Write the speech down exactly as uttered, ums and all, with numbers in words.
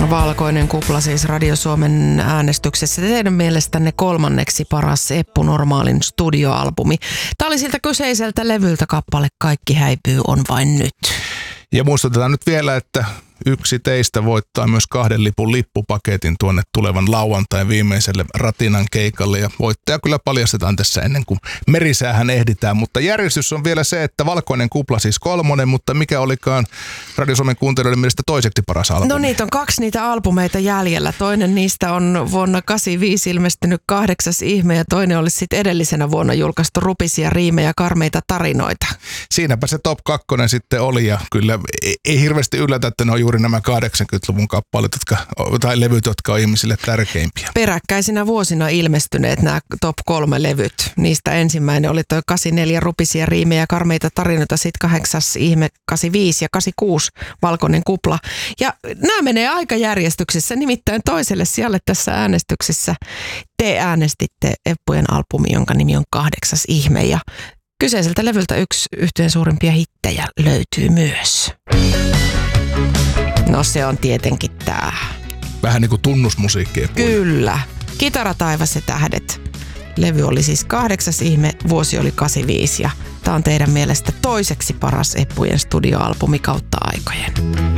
Valkoinen kupla siis Radio Suomen äänestyksessä. Teidän mielestänne kolmanneksi paras Eppu Normaalin studioalbumi. Tämä oli siltä kyseiseltä levyltä kappale Kaikki häipyy on vain nyt. Ja muistutetaan nyt vielä, että yksi teistä voittaa myös kahden lipun lippupaketin tuonne tulevan lauantain viimeiselle Ratinan keikalle. Ja voittaja kyllä paljastetaan tässä ennen kuin merisäähän ehditään. Mutta järjestys on vielä se, että Valkoinen kupla siis kolmonen, mutta mikä olikaan Radio Suomen kuuntelijoiden mielestä toiseksi paras albumi? No niitä on kaksi niitä albumeita jäljellä. Toinen niistä on vuonna kahdeksankymmentäviisi ilmestynyt Kahdeksas ihme ja toinen olisi sitten edellisenä vuonna julkaistu Rupisia riimejä, karmeita tarinoita. Siinäpä se top kakkonen sitten oli ja kyllä ei, ei hirveästi yllätä, että ne on juuri nämä kahdeksankymmentäluvun kappaleet jotka, tai levyt, jotka on ihmisille tärkeimpiä. Peräkkäisinä vuosina ilmestyneet nämä top kolme levyt. Niistä ensimmäinen oli tuo kahdeksankymmentäneljä Rupisia riimejä, karmeita tarinoita, sitten Kahdeksas ihme kahdeksankymmentäviisi ja kahdeksankymmentäkuusi Valkoinen kupla. Ja nämä menee aikajärjestyksessä, nimittäin toiselle sijalle tässä äänestyksessä. Te äänestitte Eppujen albumi, jonka nimi on Kahdeksas ihme ja kyseiseltä levyltä yksi yhtyeen suurimpia hittejä löytyy myös. No se on tietenkin tää. Vähän niin kuin tunnusmusiikki. Kyllä. Kitara, taivas ja tähdet. Levy oli siis Kahdeksas ihme, vuosi oli kahdeksankymmentäviisi ja tää on teidän mielestä toiseksi paras Eppujen studioalbumi kautta aikojen.